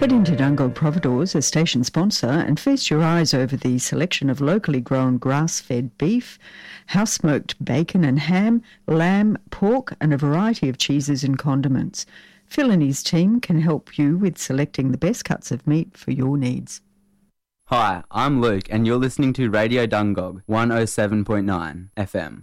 Head into Dungog Providores, a station sponsor, and feast your eyes over the selection of locally grown grass-fed beef, house-smoked bacon and ham, lamb, pork, and a variety of cheeses and condiments. Phil and his team can help you with selecting the best cuts of meat for your needs. Hi, I'm Luke and you're listening to Radio Dungog 107.9 FM.